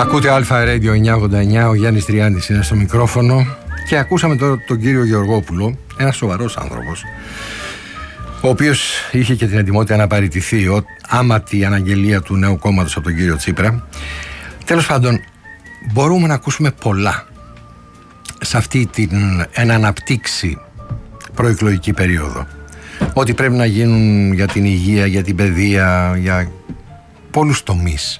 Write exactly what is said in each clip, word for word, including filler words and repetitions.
Ακούτε Αλφα Radio εννιακόσια ογδόντα εννιά, ο Γιάννης Τριάντης είναι στο μικρόφωνο και ακούσαμε τώρα τον κύριο Γεωργόπουλο, ένας σοβαρός άνθρωπος, ο οποίος είχε και την ετοιμότητα να παραιτηθεί ο, άμα τη αναγγελία του νέου κόμματος από τον κύριο Τσίπρα. Τέλος πάντων, μπορούμε να ακούσουμε πολλά σε αυτή την εν αναπτύξει προεκλογική περίοδο. Ότι πρέπει να γίνουν για την υγεία, για την παιδεία, για πολλούς τομείς.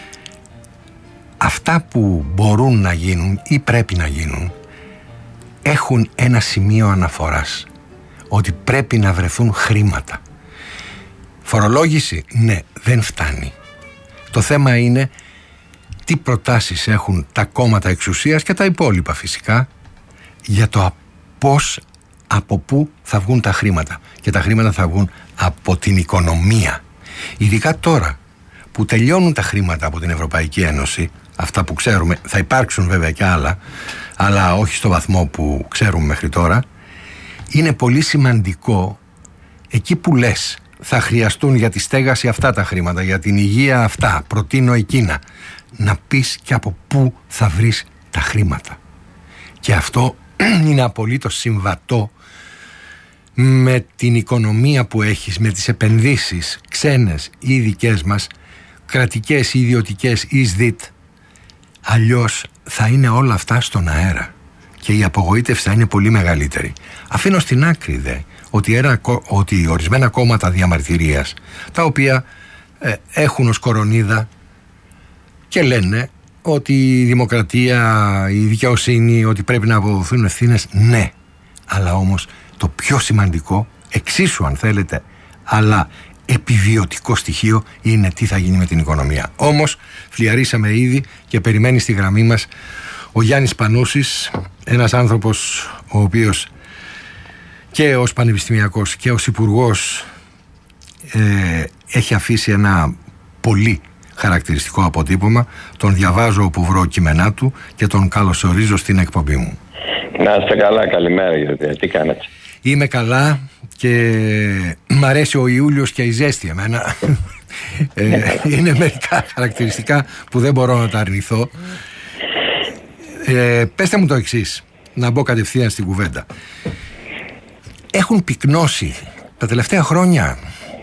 Αυτά που μπορούν να γίνουν ή πρέπει να γίνουν έχουν ένα σημείο αναφοράς, ότι πρέπει να βρεθούν χρήματα. Φορολόγηση, ναι, δεν φτάνει. Το θέμα είναι τι προτάσεις έχουν τα κόμματα εξουσίας και τα υπόλοιπα φυσικά για το πώς, από πού θα βγουν τα χρήματα. Και τα χρήματα θα βγουν από την οικονομία. Ειδικά τώρα που τελειώνουν τα χρήματα από την Ευρωπαϊκή Ένωση, αυτά που ξέρουμε, θα υπάρξουν βέβαια και άλλα, αλλά όχι στο βαθμό που ξέρουμε μέχρι τώρα, είναι πολύ σημαντικό εκεί που λες θα χρειαστούν για τη στέγαση αυτά τα χρήματα, για την υγεία αυτά, προτείνω εκείνα, να πεις και από πού θα βρεις τα χρήματα. Και αυτό είναι απολύτως συμβατό με την οικονομία που έχεις, με τις επενδύσεις ξένες ή δικές μας, κρατικές ή ιδιωτικές ή ΣΔΙΤ. Αλλιώς θα είναι όλα αυτά στον αέρα και η απογοήτευση θα είναι πολύ μεγαλύτερη. Αφήνω στην άκρη δε ότι, ένα, ότι ορισμένα κόμματα διαμαρτυρίας, τα οποία ε, έχουν ως κορονίδα και λένε ότι η δημοκρατία, η δικαιοσύνη, ότι πρέπει να αποδοθούν ευθύνες, ναι. Αλλά όμως το πιο σημαντικό, εξίσου αν θέλετε, αλλά επιβιωτικό στοιχείο είναι τι θα γίνει με την οικονομία. Όμως φλιαρίσαμε ήδη και περιμένει στη γραμμή μας ο Γιάννης Πανούσης, ένας άνθρωπος ο οποίος και ως πανεπιστημιακός και ως υπουργός ε, έχει αφήσει ένα πολύ χαρακτηριστικό αποτύπωμα. Τον διαβάζω όπου βρω κείμενά του και τον καλωσορίζω στην εκπομπή μου. Να είστε καλά, καλημέρα γιατί τι κάνετε? Είμαι καλά και μ' αρέσει ο Ιούλιος και η ζέστη εμένα. ε, είναι μερικά χαρακτηριστικά που δεν μπορώ να τα αρνηθώ. Ε, πέστε μου το εξής, να μπω κατευθείαν στην κουβέντα. Έχουν πυκνώσει τα τελευταία χρόνια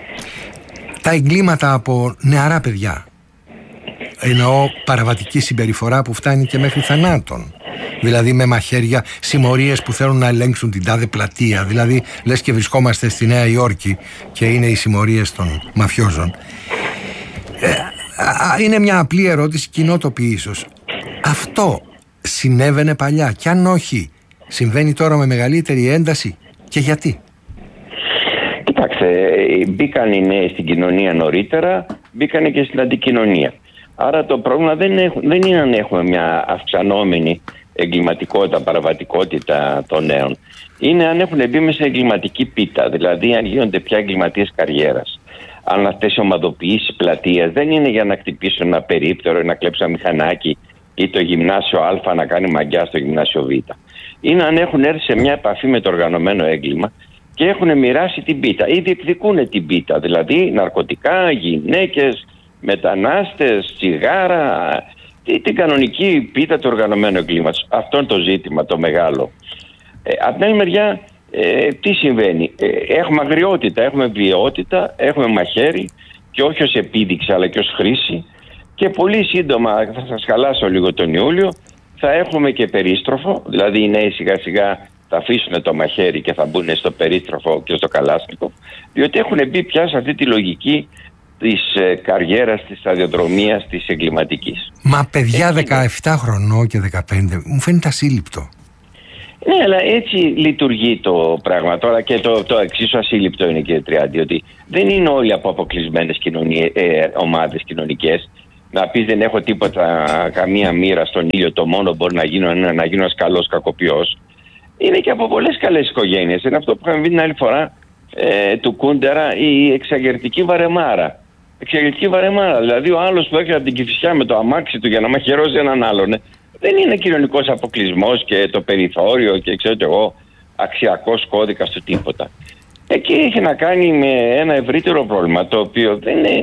τα εγκλήματα από νεαρά παιδιά. Εννοώ παραβατική συμπεριφορά που φτάνει και μέχρι θανάτων. Δηλαδή με μαχαίρια, συμμορίες που θέλουν να ελέγξουν την τάδε πλατεία. Δηλαδή λες και βρισκόμαστε στη Νέα Υόρκη και είναι οι συμμορίες των μαφιόζων. ε, Είναι μια απλή ερώτηση, κοινότοπη ίσως. Αυτό συνέβαινε παλιά και αν όχι, συμβαίνει τώρα με μεγαλύτερη ένταση και γιατί? Κοιτάξτε, μπήκαν οι νέοι στην κοινωνία νωρίτερα, μπήκαν και στην αντικοινωνία. Άρα το πρόβλημα δεν, έχουν, δεν είναι αν έχουμε μια αυξανόμενη εγκληματικότητα, παραβατικότητα των νέων. Είναι αν έχουν μπει μέσα σε εγκληματική πίτα, δηλαδή αν γίνονται πια εγκληματίες καριέρας. Αν αυτές οι ομαδοποιήσεις πλατείας δεν είναι για να χτυπήσουν ένα περίπτερο ή να κλέψουν ένα μηχανάκι ή το γυμνάσιο Α να κάνει μαγιά στο γυμνάσιο Β. Είναι αν έχουν έρθει σε μια επαφή με το οργανωμένο έγκλημα και έχουν μοιράσει την πίτα ή διεκδικούν την πίτα, δηλαδή ναρκωτικά, γυναίκες, μετανάστες, τσιγάρα, την κανονική πίτα του οργανωμένου εγκλήματος. Αυτό είναι το ζήτημα το μεγάλο. Ε, από την άλλη μεριά, ε, τι συμβαίνει? Ε, έχουμε αγριότητα, έχουμε βιαιότητα, έχουμε μαχαίρι και όχι ως επίδειξη αλλά και ως χρήση και πολύ σύντομα, θα σας χαλάσω λίγο τον Ιούλιο, θα έχουμε και περίστροφο, δηλαδή οι νέοι σιγά σιγά θα αφήσουν το μαχαίρι και θα μπουν στο περίστροφο και στο καλάσνικο, διότι έχουν μπει πια σε αυτή τη λογική της ε, καριέρας, της σταδιοδρομίας, της εγκληματικής. Μα παιδιά έτσι, δεκαεπτά χρονών και δεκαπέντε, μου φαίνεται ασύλληπτο. Ναι, αλλά έτσι λειτουργεί το πράγμα τώρα και το, το εξίσου ασύλληπτο είναι, κύριε Τριάντη, ότι δεν είναι όλοι από αποκλεισμένες κοινωνίες, ε, ομάδες κοινωνικές. Να πεις δεν έχω τίποτα, καμία μοίρα στον ήλιο, το μόνο μπορεί να γίνω είναι να γίνω ένας καλός κακοποιός. Είναι και από πολλές καλές οικογένειες. Είναι αυτό που είχαμε πει την άλλη φορά ε, του Κούντερα, η εξαγερτική βαρεμάρα. Εξαγερτική βαρεμάρα, δηλαδή ο άλλος που έρχεται από την Κηφισιά με το αμάξι του για να μαχαιρώσει έναν άλλον, ε, δεν είναι κοινωνικός αποκλεισμός και το περιθώριο και ξέρω και εγώ αξιακός κώδικας του τίποτα. Εκεί έχει να κάνει με ένα ευρύτερο πρόβλημα, το οποίο δεν είναι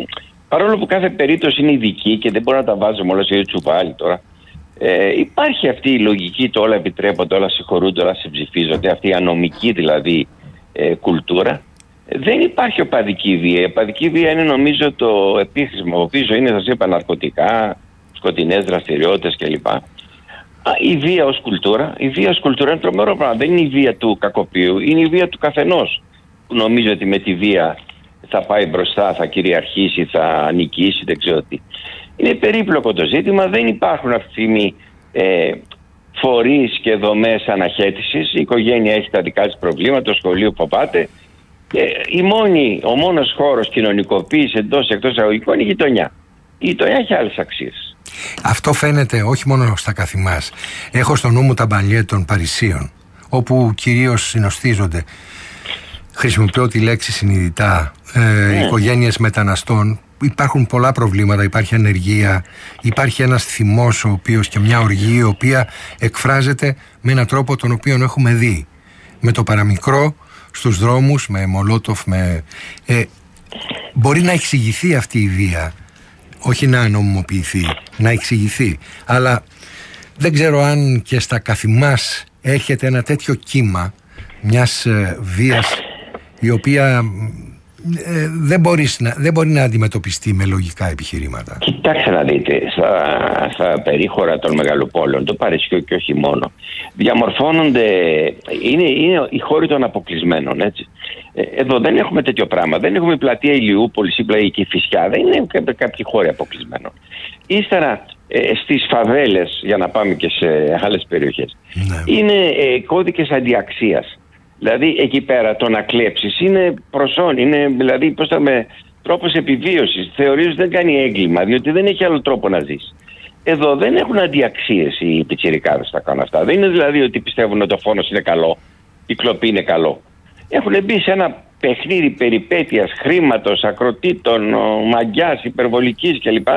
παρόλο που κάθε περίπτωση είναι ειδική και δεν μπορούμε να τα βάζουμε όλα σε ίδιο τσουβάλι τώρα, ε, υπάρχει αυτή η λογική, το όλα επιτρέπονται, όλα συγχωρούνται, όλα συμψηφίζονται, αυτή η ανομική δηλαδή ε, κουλτούρα. Δεν υπάρχει οπαδική βία. Η οπαδική βία είναι, νομίζω, το επίχρησμο πίσω είναι, σας είπα, ναρκωτικά, σκοτεινές δραστηριότητες κλπ. Η βία ως κουλτούρα, η βία ως κουλτούρα είναι τρομερό πράγμα. Δεν είναι η βία του κακοποιού, είναι η βία του καθενός που νομίζει ότι με τη βία θα πάει μπροστά, θα κυριαρχήσει, θα νικήσει, δεν ξέρω τι. Είναι περίπλοκο το ζήτημα, δεν υπάρχουν αυτή τη στιγμή ε, φορείς και δομές αναχέτησης. Η οικογένεια έχει τα δικά της προβλήματα, το σχολείο που πάτε. Και η μόνη, ο μόνος χώρος κοινωνικοποίησης εντός εκτός εισαγωγικών είναι η γειτονιά. Η γειτονιά έχει άλλες αξίες. Αυτό φαίνεται όχι μόνο στα καθημάς. Έχω στο νου μου τα μπαλιέ των Παρισίων, όπου κυρίως συνοστίζονται, χρησιμοποιώ τη λέξη συνειδητά, ε, mm. οικογένειες μεταναστών. Υπάρχουν πολλά προβλήματα, υπάρχει ανεργία, υπάρχει ένας θυμός ο οποίος και μια οργή η οποία εκφράζεται με έναν τρόπο τον οποίο έχουμε δει. Με το παραμικρό στους δρόμους, με μολότοφ, με... Ε, μπορεί να εξηγηθεί αυτή η βία, όχι να νομιμοποιηθεί, να εξηγηθεί. Αλλά δεν ξέρω αν και στα καθημάς έχετε ένα τέτοιο κύμα μιας ε, βίας η οποία ε, δεν, μπορείς να, δεν μπορεί να αντιμετωπιστεί με λογικά επιχειρήματα. Κοιτάξτε να δείτε, στα, στα περίχωρα των μεγαλοπόλεων, το Παρισιό και όχι μόνο, διαμορφώνονται, είναι, είναι οι χώροι των αποκλεισμένων, έτσι. Εδώ δεν έχουμε τέτοιο πράγμα. Δεν έχουμε πλατεία Ηλιούπολης ή πλατεία Κηφισιά. Δεν είναι κάποιοι χώροι αποκλεισμένων. Ύστερα ε, στις φαβέλες, για να πάμε και σε άλλες περιοχές, ναι. είναι ε, κώδικες αντιαξίας. Δηλαδή εκεί πέρα το να κλέψεις είναι προσόν, είναι δηλαδή πώς θα με, τρόπος επιβίωσης. Θεωρείς ότι δεν κάνει έγκλημα, διότι δεν έχει άλλο τρόπο να ζεις. Εδώ δεν έχουν αντιαξίες οι πιτσιρικάδες να κάνουν αυτά. Δεν είναι δηλαδή ότι πιστεύουν ότι ο φόνος είναι καλό, η κλοπή είναι καλό. Έχουν μπει σε ένα παιχνίδι περιπέτειας, χρήματος, ακροτήτων, μαγιάς, υπερβολικής κλπ.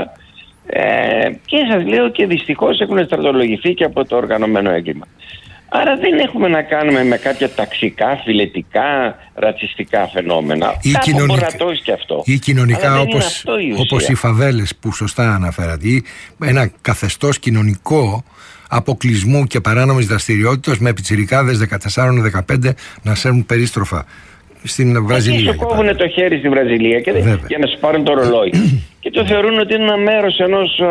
Ε, και σας λέω και δυστυχώς έχουν στρατολογηθεί και από το οργανωμένο έγκλημα. Άρα δεν έχουμε να κάνουμε με κάποια ταξικά, φιλετικά, ρατσιστικά φαινόμενα. Ή, κοινωνικ... και αυτό. ή κοινωνικά όπως, όπως οι φαβέλες που σωστά αναφέρατε, ή ένα καθεστώς κοινωνικό αποκλεισμού και παράνομης δραστηριότητας με πιτσιρικάδες δεκατέσσερα δεκαπέντε να σέρνουν περίστροφα στην Βραζιλία. Και σου κόβουν το χέρι στη Βραζιλία και δεν, για να σου πάρουν το ρολόι. Και το θεωρούν ότι είναι ένα μέρος ενός,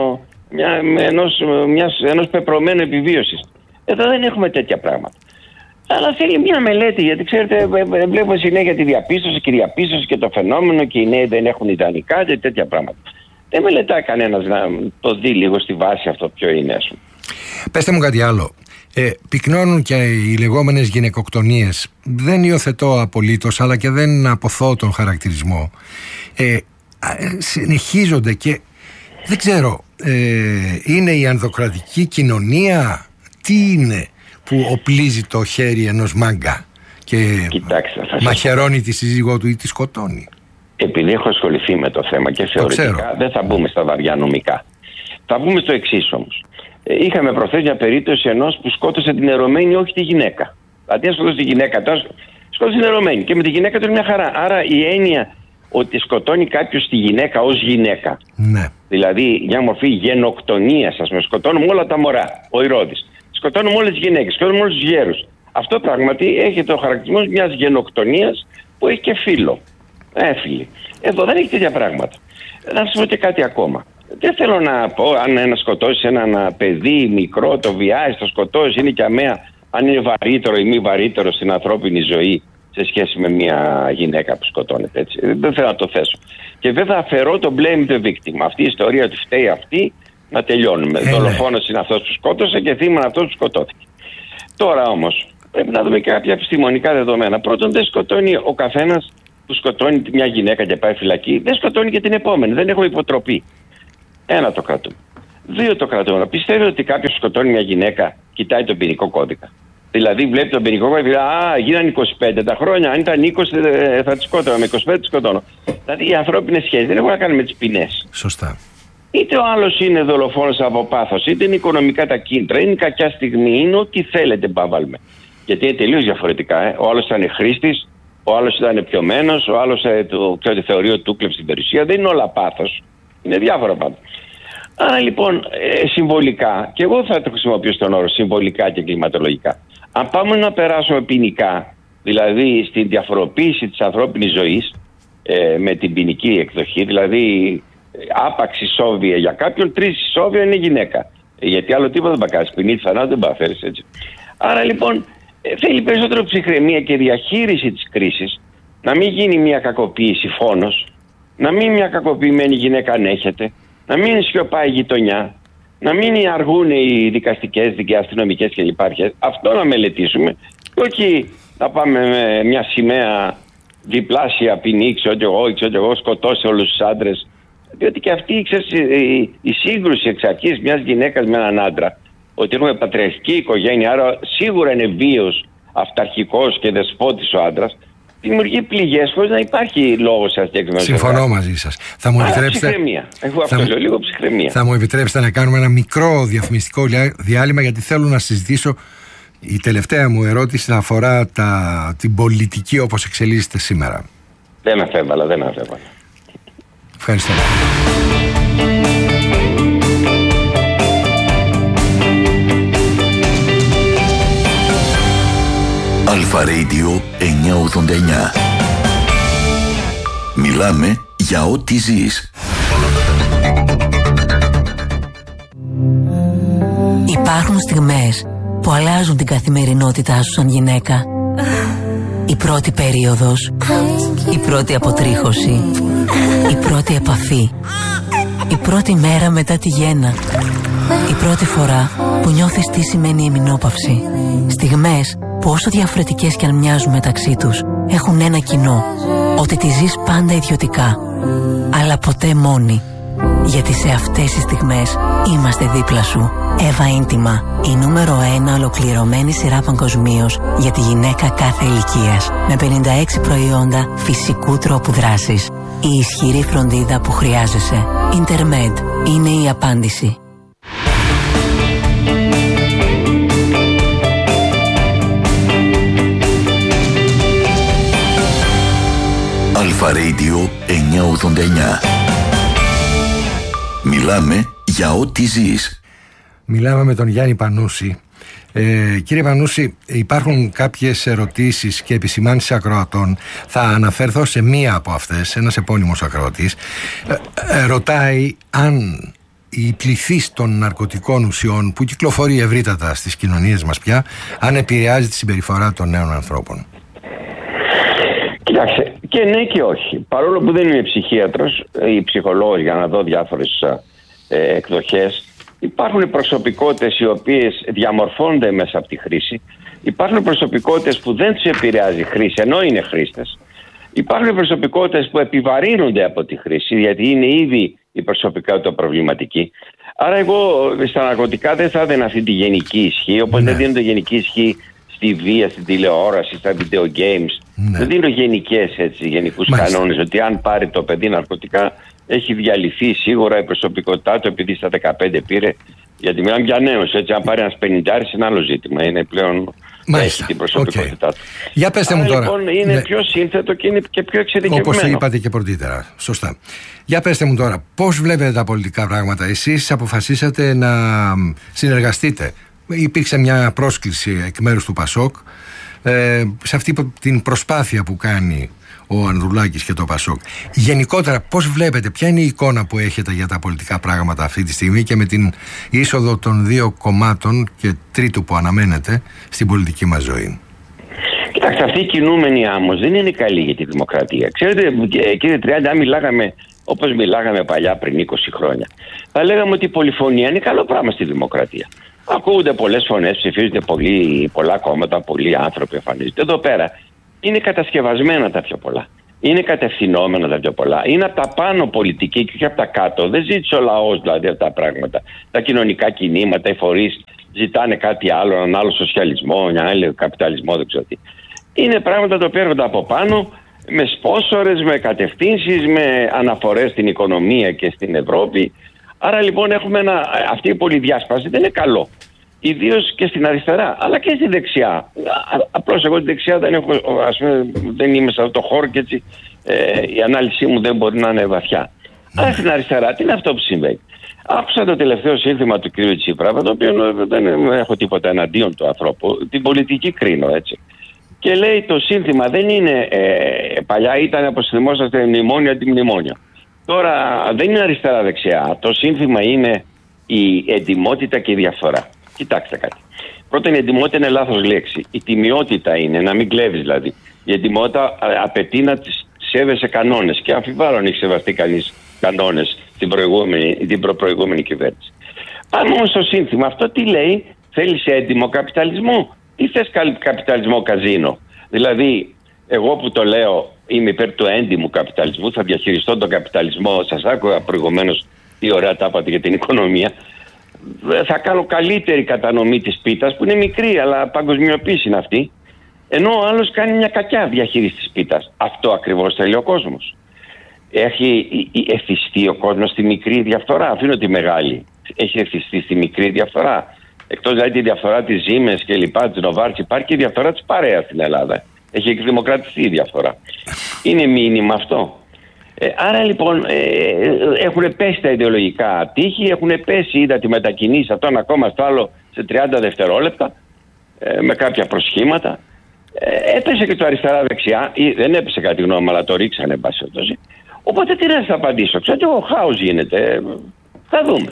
μια, ενός, μιας, ενός πεπρωμένου επιβίωσης. Εδώ δεν έχουμε τέτοια πράγματα. Αλλά θέλει μια μελέτη, γιατί ξέρετε, βλέπουμε συνέχεια τη διαπίστωση και διαπίστωση και το φαινόμενο και οι νέοι δεν έχουν ιδανικά και τέτοια πράγματα. Δεν μελετάει κανένας να το δει λίγο στη βάση αυτό ποιο είναι, ας πούμε. Πεςτε μου κάτι άλλο. Ε, πυκνώνουν και οι λεγόμενες γυναικοκτονίες. Δεν υιοθετώ απολύτως, αλλά και δεν αποθώ τον χαρακτηρισμό. Ε, συνεχίζονται και δεν ξέρω, ε, είναι η ανδοκρατική κοινωνία, τι είναι που οπλίζει το χέρι ενός μάγκα και Κοιτάξτε, μαχαιρώνει τη σύζυγό του ή τη σκοτώνει. Επειδή έχω ασχοληθεί με το θέμα και θεωρητικά, δεν θα μπούμε στα βαριά νομικά. Θα μπούμε στο εξής όμως. Είχαμε προχθές μια περίπτωση ενός που σκότωσε την ερωμένη, όχι τη γυναίκα. Αντί να σκότωσε τη γυναίκα, τώρα σκότωσε την ερωμένη και με τη γυναίκα του είναι μια χαρά. Άρα η έννοια ότι σκοτώνει κάποιος τη γυναίκα ως γυναίκα, ναι. δηλαδή μια μορφή γενοκτονίας, ας πούμε, σκοτώνουμε όλα τα μωρά, ο Ηρώδης. Σκοτώνουμε όλες τις γυναίκες, σκοτώνουμε όλους τους γέρους. Αυτό πράγματι έχει το χαρακτηρισμό μιας γενοκτονίας που έχει και φίλο. Έφυλη. Εδώ δεν έχει τέτοια πράγματα. Να σας πω και κάτι ακόμα. Δεν θέλω να πω αν ένα σκοτώσει ένα παιδί μικρό, το βιάζει, το σκοτώσει, είναι και αμαία, αν είναι βαρύτερο ή μη βαρύτερο στην ανθρώπινη ζωή σε σχέση με μια γυναίκα που σκοτώνεται, έτσι. Δεν θέλω να το θέσω. Και βέβαια αφαιρώ το blame the victim. Αυτή η ιστορία ότι φταίει αυτή, να τελειώνουμε. Ε, Δολοφόνος είναι αυτός που σκότωσε και θύμα είναι αυτός που σκοτώθηκε. Τώρα όμως πρέπει να δούμε και κάποια επιστημονικά δεδομένα. Πρώτον, δεν σκοτώνει ο καθένας που σκοτώνει μια γυναίκα και πάει φυλακή, δεν σκοτώνει και την επόμενη. Δεν έχουμε υποτροπή. Ένα το κρατούμε. Δύο το κρατούμε. Πιστεύετε ότι κάποιος που σκοτώνει μια γυναίκα κοιτάει τον ποινικό κώδικα? Δηλαδή βλέπει τον ποινικό κώδικα και λέει «Α, γίνανε είκοσι πέντε τα χρόνια, αν ήταν είκοσι θα τη σκότωνα, με είκοσι πέντε τη σκοτώνω». Δηλαδή οι ανθρώπινες σχέσεις δεν έχουν να κάνουν με τις ποινές. Σωστά. Είτε ο άλλος είναι δολοφόνος από πάθος, είτε είναι οικονομικά τα κίνητρα, είναι κακιά στιγμή, είναι ό,τι θέλετε μπάβαλμε. Γιατί είναι τελείως διαφορετικά. Ε. Ο άλλος ήταν χρήστης, ο άλλος ήταν πιωμένος, ο άλλος ε, το, το, θεωρεί ότι του κλέψε την περιουσία. Δεν είναι όλα πάθος. Είναι διάφορα πάντα. Άρα λοιπόν, ε, συμβολικά, και εγώ θα το χρησιμοποιήσω τον όρο συμβολικά και κλιματολογικά. Αν πάμε να περάσουμε ποινικά, δηλαδή στην διαφοροποίηση της ανθρώπινης ζωής ε, με την ποινική εκδοχή, δηλαδή άπαξ ισόβια για κάποιον, τρεις ισόβια είναι γυναίκα. Γιατί άλλο τίποτα δεν πάει. Ποινή θανάτου δεν πάει να φέρεις έτσι. Άρα λοιπόν θέλει περισσότερο ψυχραιμία και διαχείριση της κρίσης, να μην γίνει μια κακοποίηση φόνος, να μην μια κακοποιημένη γυναίκα ανέχεται, να μην σιωπάει η γειτονιά, να μην αργούν οι δικαστικές, οι αστυνομικές κλπ. Αυτό να μελετήσουμε, και όχι να πάμε με μια σημαία διπλάσια ποινή, ξέρω εγώ, ξέρω εγώ, σκοτώσει όλους τους άντρες. Διότι και αυτή ξέρεις, η, η σύγκρουση εξ αρχής μιας γυναίκας με έναν άντρα, ότι έχουμε πατριαρχική οικογένεια, άρα σίγουρα είναι βίος, αυταρχικός και δεσπότης ο άντρας, δημιουργεί πληγές χωρίς να υπάρχει λόγος σε αστιακτικό. Συμφωνώ μαζί σας. Θα μου επιτρέψετε. Ψυχραιμία. Εγώ αυτό λέω, λίγο ψυχραιμία. Θα μου επιτρέψετε να κάνουμε ένα μικρό διαφημιστικό διάλειμμα, γιατί θέλω να συζητήσω. Η τελευταία μου ερώτηση θα αφορά τα, την πολιτική όπως εξελίσσεται σήμερα. Δεν αφέβαλα, δεν αφέβαλα. Ευχαριστώ. Αλφα Radio εννιακόσια ογδόντα εννιά. Μιλάμε για ό,τι ζεις. Υπάρχουν στιγμές που αλλάζουν την καθημερινότητά σου σαν γυναίκα. Η πρώτη περίοδος, η πρώτη αποτρίχωση, η πρώτη επαφή, η πρώτη μέρα μετά τη γέννα, η πρώτη φορά που νιώθεις τι σημαίνει εμεινόπαυση. Στιγμές που όσο διαφορετικές κι αν μοιάζουν μεταξύ τους, έχουν ένα κοινό, ότι τη ζεις πάντα ιδιωτικά, αλλά ποτέ μόνη. Γιατί σε αυτές τις στιγμές είμαστε δίπλα σου. Εύα Ίντιμα, η νούμερο ένα ολοκληρωμένη σειρά παγκοσμίως για τη γυναίκα κάθε ηλικίας. Με πενήντα έξι προϊόντα φυσικού τρόπου δράσης. Η ισχυρή φροντίδα που χρειάζεσαι. Intermed είναι η απάντηση. Αλφα Radio εννιακόσια ογδόντα εννιά. Μιλάμε για ό,τι ζεις. Μιλάμε με τον Γιάννη Πανούση. Ε, κύριε Πανούση, υπάρχουν κάποιες ερωτήσεις και επισημάνσεις ακροατών. Θα αναφερθώ σε μία από αυτές. Ένας επώνυμος ακροατής ε, ε, ρωτάει αν η πληθύς των ναρκωτικών ουσιών που κυκλοφορεί ευρύτατα στις κοινωνίες μας πια, αν επηρεάζει τη συμπεριφορά των νέων ανθρώπων. Κοιτάξτε, και ναι και όχι. Παρόλο που δεν είμαι ψυχίατρος ή ψυχολόγος για να δω διάφορες ε, εκδοχές, υπάρχουν προσωπικότητες οι οποίες διαμορφώνονται μέσα από τη χρήση. Υπάρχουν προσωπικότητες που δεν τους επηρεάζει η χρήση ενώ είναι χρήστες. Υπάρχουν προσωπικότητες που επιβαρύνονται από τη χρήση γιατί είναι ήδη η προσωπικότητα προβληματική. Άρα εγώ στα ναρκωτικά δεν θα έδινα αυτή τη γενική ισχύ, όπως ναι. δεν δίνονται γενική ισχύ στη βία, στην τηλεόραση, στα video games. Ναι. Δεν δίνω γενικές έτσι, γενικούς κανόνες ότι αν πάρει το παιδί ναρκωτικά έχει διαλυθεί σίγουρα η προσωπικότητά του επειδή στα δεκαπέντε πήρε. Γιατί μιλάμε για νέους, έτσι. Αν πάρει ένας πενηντάρης είναι άλλο ζήτημα. Είναι πλέον. Μάλιστα. Έχει την προσωπικότητά okay. του. Για πέστε Άρα, μου τώρα. Λοιπόν, είναι ναι. πιο σύνθετο και είναι και πιο εξειδικευμένο. Όπως είπατε και πρωτήτερα. Σωστά. Για πέστε μου τώρα, πώς βλέπετε τα πολιτικά πράγματα. Εσείς αποφασίσατε να συνεργαστείτε. Υπήρξε μια πρόσκληση εκ μέρους του Πασόκ ε, σε αυτή την προσπάθεια που κάνει ο Ανδρουλάκης και το Πασόκ. Γενικότερα, πώς βλέπετε, ποια είναι η εικόνα που έχετε για τα πολιτικά πράγματα αυτή τη στιγμή και με την είσοδο των δύο κομμάτων και τρίτου που αναμένεται στην πολιτική μας ζωή? Κοιτάξτε, αυτή η κινούμενη άμμος δεν είναι καλή για τη δημοκρατία. Ξέρετε, κύριε Τριάντα, αν μιλάγαμε όπως μιλάγαμε παλιά πριν είκοσι χρόνια, θα λέγαμε ότι η πολυφωνία είναι καλό πράγμα στη δημοκρατία. Ακούγονται πολλές φωνές, ψηφίζονται πολλοί, πολλά κόμματα, πολλοί άνθρωποι εμφανίζονται. Εδώ πέρα είναι κατασκευασμένα τα πιο πολλά. Είναι κατευθυνόμενα τα πιο πολλά. Είναι από τα πάνω πολιτική και όχι από τα κάτω. Δεν ζήτησε ο λαός δηλαδή αυτά τα πράγματα. Τα κοινωνικά κινήματα, οι φορείς ζητάνε κάτι άλλο, έναν άλλο σοσιαλισμό, έναν άλλο καπιταλισμό, δεν ξέρω τι. Είναι πράγματα τα οποία έρχονται από πάνω με σπόσορες, με κατευθύνσεις, με αναφορές στην οικονομία και στην Ευρώπη. Άρα λοιπόν έχουμε ένα, αυτή η πολυδιάσπαση δεν είναι καλό. ιδίως και στην αριστερά, αλλά και στη δεξιά. Απλώς εγώ τη δεξιά δεν, έχω, ας πούμε, δεν είμαι σε αυτό το χώρο και έτσι ε, η ανάλυση μου δεν μπορεί να είναι βαθιά. Mm. Αλλά στην αριστερά, τι είναι αυτό που συμβαίνει? Άκουσα το τελευταίο σύνθημα του κ. Τσίπρα, το οποίο δεν έχω τίποτα εναντίον του ανθρώπου, την πολιτική κρίνω, έτσι. Και λέει το σύνθημα δεν είναι, ε, παλιά ήταν, όπως θυμόσαστε, μνημόνιο αντιμνημόνιο. Τώρα δεν είναι αριστερά-δεξιά. Το σύνθημα είναι η εντιμότητα και η διαφθορά. Κοιτάξτε κάτι. Πρώτον, η εντιμότητα είναι λάθος λέξη. Η τιμιότητα είναι, να μην κλέβεις δηλαδή. Η εντιμότητα απαιτεί να σέβεσαι κανόνες. Και αμφιβάλλω αν έχει σεβαστεί κανείς κανόνες την, προηγούμενη, την προπροηγούμενη κυβέρνηση. Πάμε όμως στο σύνθημα. Αυτό τι λέει? Θέλεις έντιμο καπιταλισμό ή θες καπιταλισμό καζίνο? Δηλαδή, εγώ που το λέω είμαι υπέρ του έντιμου καπιταλισμού, θα διαχειριστώ τον καπιταλισμό. Σας άκουγα προηγουμένως τι ωραία τα είπατε για την οικονομία. Θα κάνω καλύτερη κατανομή της πίτας, που είναι μικρή, αλλά παγκοσμιοποίηση είναι αυτή. Ενώ ο άλλος κάνει μια κακιά διαχείριση της πίτας. Αυτό ακριβώς θέλει ο κόσμος. Έχει εθιστεί ο κόσμος στη μικρή διαφθορά? Αφήνω τη μεγάλη. Έχει εθιστεί στη μικρή διαφθορά? Εκτός δηλαδή τη διαφθορά της Ζήμες και λοιπά, της Νοβάρτς, υπάρχει και η διαφθορά της παρέας στην Ελλάδα. Έχει εκδημοκρατιστεί η διαφθορά. Είναι μήνυμα αυτό. Ε, άρα λοιπόν ε, έχουν πέσει τα ιδεολογικά τείχη, έχουν πέσει, είδα τη μετακινήση αυτό ένα ακόμα στο άλλο σε τριάντα δευτερόλεπτα ε, με κάποια προσχήματα. Ε, έπεσε και το αριστερά-δεξιά, ή δεν έπεσε κάτι γνώμη, αλλά το ρίξανε εν πάση περιπτώσει. Οπότε τι να σας απαντήσω? Ξέρω ότι ο χάος γίνεται. Ε, θα δούμε.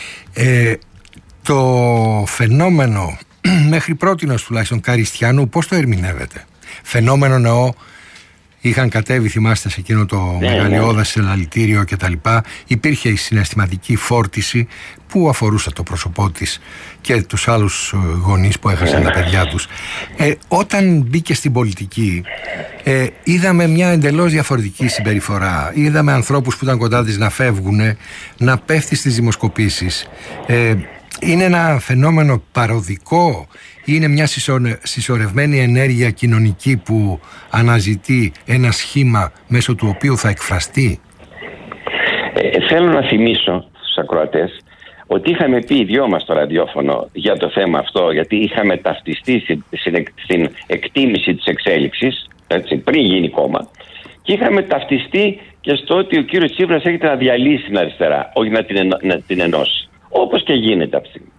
Ε, το φαινόμενο μέχρι πρότινος τουλάχιστον Καριστιανού πώς το ερμηνεύεται? Φαινόμενο εννοώ, είχαν κατέβει, θυμάστε, σε εκείνο το ναι, μεγαλειώδες ναι. ελαλητήριο και τα λοιπά. Υπήρχε η συναισθηματική φόρτιση που αφορούσε το πρόσωπό της και τους άλλους γονείς που έχασαν ναι. τα παιδιά τους. Ε, όταν μπήκε στην πολιτική ε, είδαμε μια εντελώς διαφορετική συμπεριφορά. Είδαμε ανθρώπους που ήταν κοντά της να φεύγουν, να πέφτει στις δημοσκοπήσεις. Ε, είναι ένα φαινόμενο παροδικό? Είναι μια συσσωρευμένη ενέργεια κοινωνική που αναζητεί ένα σχήμα μέσω του οποίου θα εκφραστεί? Ε, θέλω να θυμίσω στους ακροατές ότι είχαμε πει οι δυο μας στο ραδιόφωνο για το θέμα αυτό, γιατί είχαμε ταυτιστεί στην, στην εκτίμηση της εξέλιξης, έτσι, πριν γίνει κόμμα, και είχαμε ταυτιστεί και στο ότι ο κύριος Τσίπρας έχετε να διαλύσει την αριστερά, όχι να την, ενω, να την ενώσει, όπως και γίνεται αυτή τη στιγμή.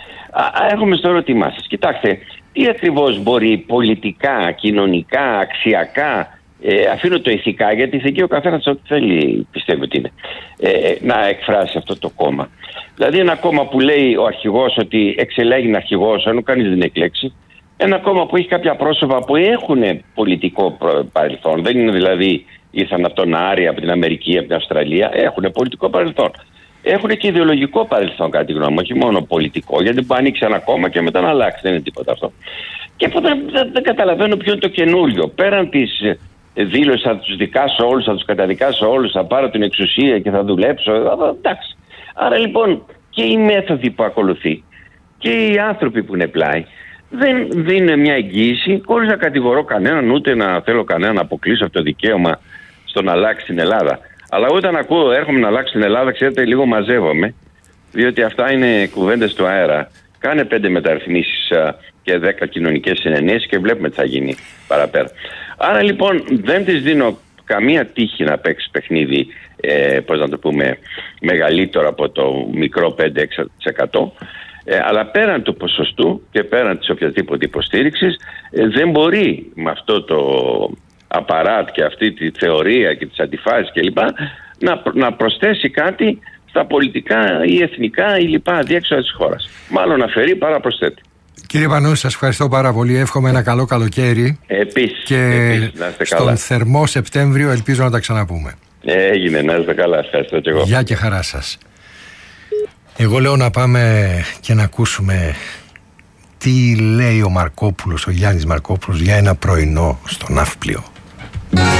Έχουμε στο ερώτημά σας. Κοιτάξτε, τι ακριβώς μπορεί πολιτικά, κοινωνικά, αξιακά, ε, αφήνω το ηθικά, γιατί ηθική ο καθένας ό,τι θέλει πιστεύει ότι είναι, ε, να εκφράσει αυτό το κόμμα. Δηλαδή ένα κόμμα που λέει ο αρχηγός ότι εξελέγει αρχηγός, ενώ κανείς δεν εκλέξει, ένα κόμμα που έχει κάποια πρόσωπα που έχουν πολιτικό παρελθόν, δεν είναι δηλαδή ήρθαν από τον Άρη, από την Αμερική, από την Αυστραλία, έχουν πολιτικό παρελθόν. Έχουν και ιδεολογικό παρελθόν, κατά τη γνώμη μου, όχι μόνο πολιτικό, γιατί μπορεί να ανοίξει ένα κόμμα και μετά να αλλάξει. Δεν είναι τίποτα αυτό. Και δεν, δεν καταλαβαίνω ποιο είναι το καινούριο. Πέραν τη δήλωση, θα του δικάσω όλου, θα του καταδικάσω όλου, θα πάρω την εξουσία και θα δουλέψω. Εντάξει. Άρα λοιπόν και η μέθοδοι που ακολουθεί και οι άνθρωποι που είναι πλάι δεν δίνουν μια εγγύηση, χωρίς να κατηγορώ κανέναν, ούτε να θέλω κανέναν να αποκλείσω από το δικαίωμα στο να αλλάξει την Ελλάδα. Αλλά όταν ακούω έρχομαι να αλλάξω την Ελλάδα, ξέρετε, λίγο μαζεύομαι, διότι αυτά είναι κουβέντες του αέρα. Κάνε πέντε μεταρρυθμίσεις και δέκα κοινωνικές συνενέσεις και βλέπουμε τι θα γίνει παραπέρα. Άρα λοιπόν δεν της δίνω καμία τύχη να παίξει παιχνίδι, ε, πώς να το πούμε, μεγαλύτερο από το μικρό πέντε με έξι τοις εκατό. Ε, αλλά πέραν του ποσοστού και πέραν της οποιασδήποτε υποστήριξης, ε, δεν μπορεί με αυτό το απαράτ και αυτή τη θεωρία και τις αντιφάσεις κλπ. Να, να προσθέσει κάτι στα πολιτικά ή εθνικά ή λοιπά διέξοδα της χώρας. Μάλλον αφαιρεί παρά προσθέτει. Κύριε Πανούση, σας ευχαριστώ πάρα πολύ. Εύχομαι ένα καλό καλοκαίρι. Επίσης. Και επίσης, να είστε στον καλά. θερμό Σεπτέμβριο ελπίζω να τα ξαναπούμε. Έγινε, να είστε καλά. Ευχαριστώ και εγώ. Γεια και χαρά σας. Εγώ λέω να πάμε και να ακούσουμε τι λέει ο Μαρκόπουλος, ο Γιάννης Μαρκόπουλος, για ένα πρωινό στο Ναύπλιο.